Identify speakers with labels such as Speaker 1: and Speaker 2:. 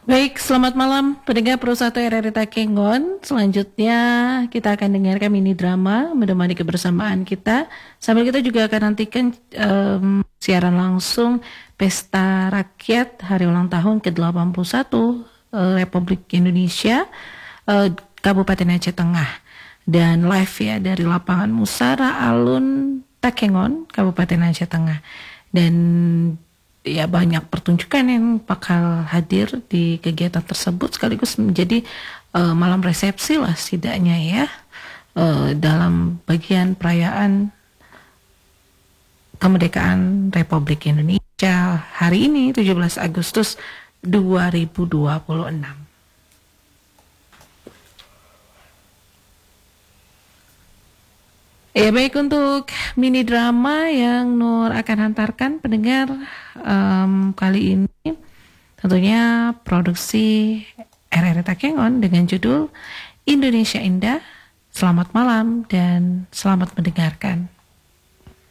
Speaker 1: Baik, selamat malam pendengar Pro 1 RRI Takengon. Selanjutnya kita akan dengarkan mini drama menemani kebersamaan kita. Sambil kita juga akan nantikan siaran langsung Pesta Rakyat Hari Ulang Tahun ke-81 Republik Indonesia Kabupaten Aceh Tengah. Dan live ya dari lapangan Musara Alun Takengon, Kabupaten Aceh Tengah. Dan ya banyak pertunjukan yang bakal hadir di kegiatan tersebut sekaligus menjadi malam resepsi lah setidaknya ya dalam bagian perayaan kemerdekaan Republik Indonesia hari ini 17 Agustus 2026. Ya baik, untuk mini drama yang Nur akan hantarkan pendengar kali ini tentunya produksi RRI Takengon dengan judul Indonesia Indah. Selamat malam dan selamat mendengarkan.